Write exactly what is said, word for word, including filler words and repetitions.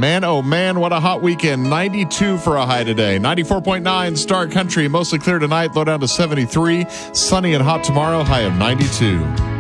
Man, oh man, what a hot weekend. ninety-two for a high today. ninety-four point nine Star Country, mostly clear tonight, low down to seventy-three. Sunny and hot tomorrow, high of ninety-two.